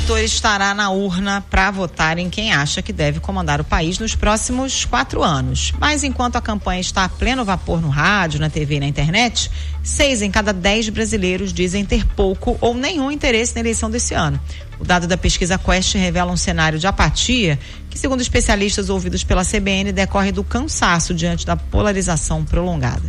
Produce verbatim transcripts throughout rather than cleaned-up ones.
eleitor estará na urna para votar em quem acha que deve comandar o país nos próximos quatro anos. Mas enquanto a campanha está a pleno vapor no rádio, na T V e na internet, seis em cada dez brasileiros dizem ter pouco ou nenhum interesse na eleição desse ano. O dado da pesquisa Quest revela um cenário de apatia que, segundo especialistas ouvidos pela C B N, decorre do cansaço diante da polarização prolongada.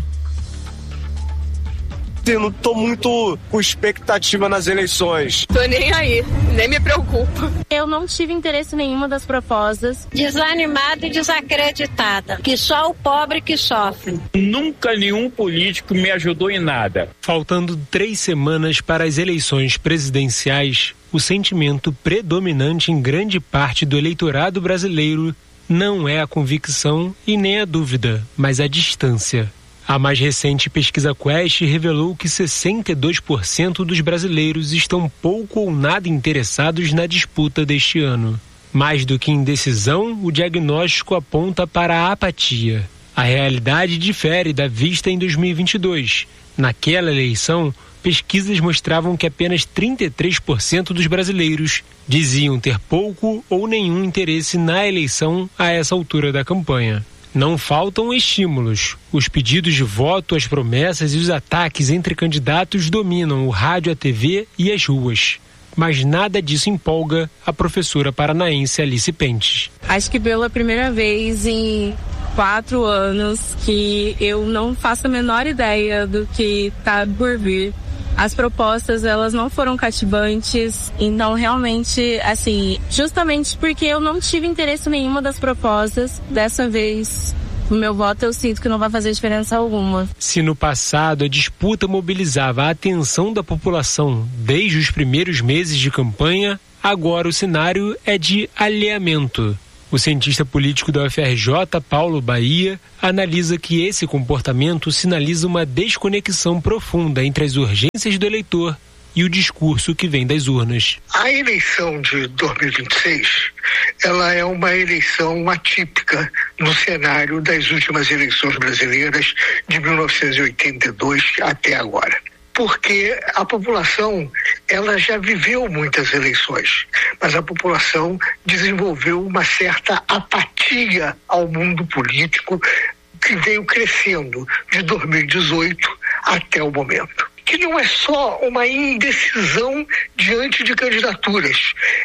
Eu não tô muito com expectativa nas eleições. Tô nem aí, nem me preocupo. Eu não tive interesse em nenhuma das propostas. Desanimada e desacreditada, que só o pobre que sofre. Nunca nenhum político me ajudou em nada. Faltando três semanas para as eleições presidenciais, o sentimento predominante em grande parte do eleitorado brasileiro não é a convicção e nem a dúvida, mas a distância. A mais recente pesquisa Quest revelou que sessenta e dois por cento dos brasileiros estão pouco ou nada interessados na disputa deste ano. Mais do que indecisão, o diagnóstico aponta para a apatia. A realidade difere da vista em dois mil e vinte e dois. Naquela eleição, pesquisas mostravam que apenas trinta e três por cento dos brasileiros diziam ter pouco ou nenhum interesse na eleição a essa altura da campanha. Não faltam estímulos. Os pedidos de voto, as promessas e os ataques entre candidatos dominam o rádio, a T V e as ruas. Mas nada disso empolga a professora paranaense Alice Pentes. Acho que pela primeira vez em quatro anos que eu não faço a menor ideia do que está por vir. As propostas, elas não foram cativantes, então realmente, assim, justamente porque eu não tive interesse em nenhuma das propostas, dessa vez o meu voto eu sinto que não vai fazer diferença alguma. Se no passado a disputa mobilizava a atenção da população desde os primeiros meses de campanha, agora o cenário é de alheamento. O cientista político da U F R J, Paulo Bahia, analisa que esse comportamento sinaliza uma desconexão profunda entre as urgências do eleitor e o discurso que vem das urnas. A eleição de dois mil e vinte e seis, ela é uma eleição atípica no cenário das últimas eleições brasileiras de mil novecentos e oitenta e dois até agora. Porque a população, ela já viveu muitas eleições, mas a população desenvolveu uma certa apatia ao mundo político que veio crescendo de dois mil e dezoito até o momento. Que não é só uma indecisão diante de candidaturas,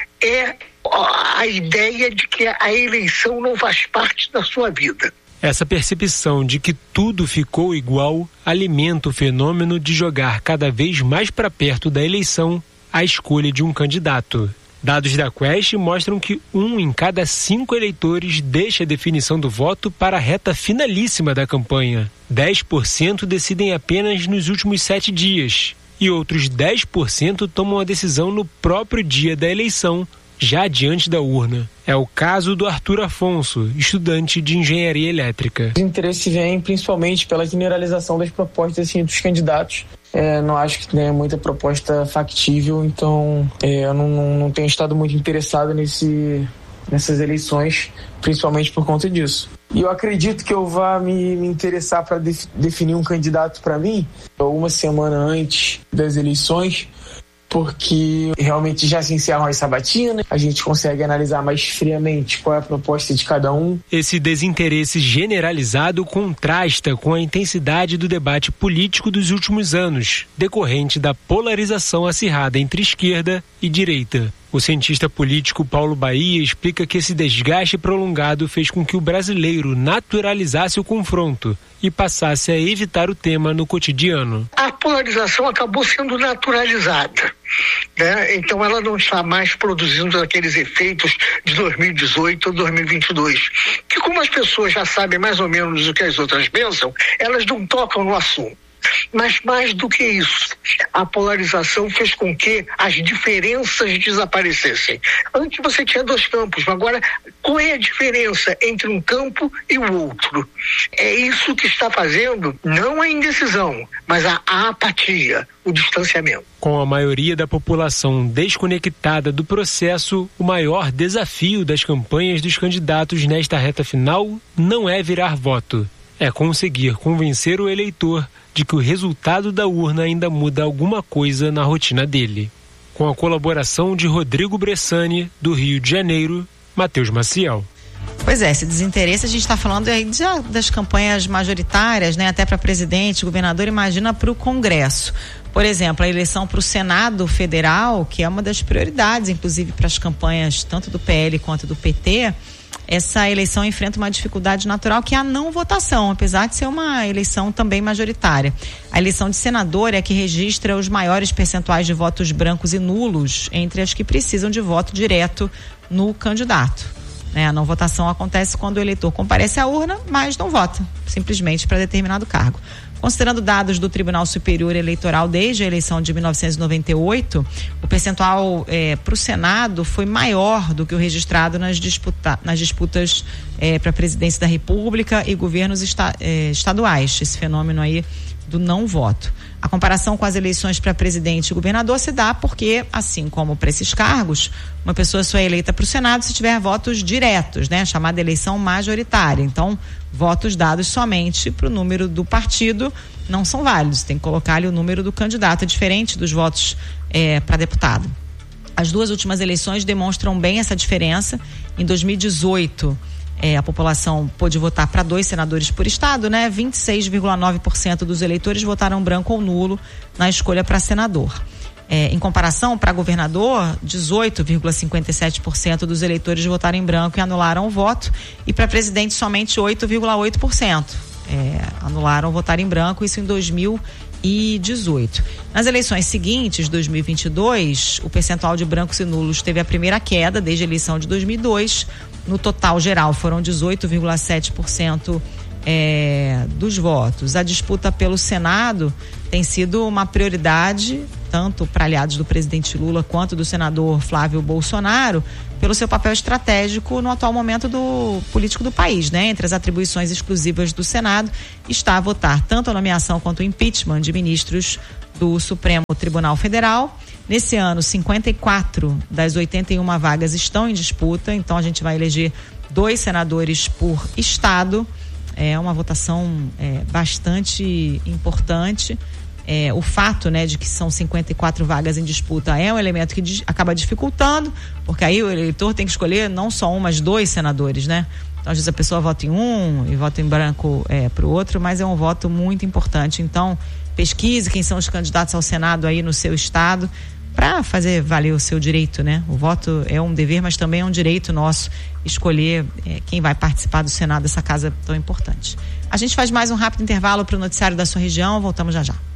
é a ideia de que a eleição não faz parte da sua vida. Essa percepção de que tudo ficou igual alimenta o fenômeno de jogar cada vez mais para perto da eleição a escolha de um candidato. Dados da Quest mostram que um em cada cinco eleitores deixa a definição do voto para a reta finalíssima da campanha. dez por cento decidem apenas nos últimos sete dias e outros dez por cento tomam a decisão no próprio dia da eleição, já diante da urna. É o caso do Arthur Afonso, estudante de engenharia elétrica. O interesse vem principalmente pela generalização das propostas assim, dos candidatos. É, não acho que tenha muita proposta factível, então é, eu não, não, não tenho estado muito interessado nesse, nessas eleições, principalmente por conta disso. E eu acredito que eu vá me, me interessar para def, definir um candidato para mim uma semana antes das eleições, porque realmente já se encerram as sabatinas, a gente consegue analisar mais friamente qual é a proposta de cada um. Esse desinteresse generalizado contrasta com a intensidade do debate político dos últimos anos, decorrente da polarização acirrada entre esquerda e direita. O cientista político Paulo Bahia explica que esse desgaste prolongado fez com que o brasileiro naturalizasse o confronto e passasse a evitar o tema no cotidiano. A polarização acabou sendo naturalizada, né? Então ela não está mais produzindo aqueles efeitos de dois mil e dezoito ou dois mil e vinte e dois, que como as pessoas já sabem mais ou menos o que as outras pensam, elas não tocam no assunto. Mas mais do que isso, a polarização fez com que as diferenças desaparecessem. Antes você tinha dois campos, agora qual é a diferença entre um campo e o outro? É isso que está fazendo, não a indecisão, mas a apatia, o distanciamento. Com a maioria da população desconectada do processo, o maior desafio das campanhas dos candidatos nesta reta final não é virar voto, é conseguir convencer o eleitor de que o resultado da urna ainda muda alguma coisa na rotina dele. com a colaboração de Rodrigo Bressani, do Rio de Janeiro, Matheus Maciel. Pois é, esse desinteresse, a gente está falando aí de, das campanhas majoritárias, né? Até para presidente, governador, imagina para o Congresso. Por exemplo, a eleição para o Senado Federal, que é uma das prioridades, inclusive para as campanhas tanto do P L quanto do P T, essa eleição enfrenta uma dificuldade natural, que é a não votação, apesar de ser uma eleição também majoritária. A eleição de senador é a que registra os maiores percentuais de votos brancos e nulos entre as que precisam de voto direto no candidato. Né? A não votação acontece quando o eleitor comparece à urna, mas não vota, simplesmente para determinado cargo. Considerando dados do Tribunal Superior Eleitoral desde a eleição de mil novecentos e noventa e oito, o percentual eh, para o Senado foi maior do que o registrado nas, disputa, nas disputas eh, para a presidência da República e governos esta, eh, estaduais, esse fenômeno aí do não voto. A comparação com as eleições para presidente e governador se dá porque, assim como para esses cargos, uma pessoa só é eleita para o Senado se tiver votos diretos, né? Chamada eleição majoritária. Então, votos dados somente para o número do partido não são válidos. Tem que colocar ali o número do candidato, é diferente dos votos é, para deputado. As duas últimas eleições demonstram bem essa diferença. Em dois mil e dezoito, É, a população pôde votar para dois senadores por estado, né? vinte e seis vírgula nove por cento dos eleitores votaram branco ou nulo na escolha para senador. É, em comparação, para governador, dezoito vírgula cinquenta e sete por cento dos eleitores votaram em branco e anularam o voto, e para presidente somente oito vírgula oito por cento é, anularam votar em branco, isso em dois mil e dezoito. Nas eleições seguintes, dois mil e vinte e dois, o percentual de brancos e nulos teve a primeira queda desde a eleição de dois mil e dois. No total geral foram dezoito vírgula sete por cento é, dos votos. A disputa pelo Senado tem sido uma prioridade tanto para aliados do presidente Lula quanto do senador Flávio Bolsonaro, pelo seu papel estratégico no atual momento do político do país, né? Entre as atribuições exclusivas do Senado está a votar tanto a nomeação quanto o impeachment de ministros do Supremo Tribunal Federal. Nesse ano, cinquenta e quatro das oitenta e uma vagas estão em disputa, então a gente vai eleger dois senadores por estado. É uma votação é, bastante importante. É, o fato, né, de que são cinquenta e quatro vagas em disputa é um elemento que di- acaba dificultando, porque aí o eleitor tem que escolher não só um, mas dois senadores, né? Então, às vezes a pessoa vota em um e vota em branco é, para o outro, mas é um voto muito importante. Então, pesquise quem são os candidatos ao Senado aí no seu estado, para fazer valer o seu direito, né? O voto é um dever, mas também é um direito nosso escolher é, quem vai participar do Senado, dessa casa tão importante. A gente faz mais um rápido intervalo para o noticiário da sua região, voltamos já já.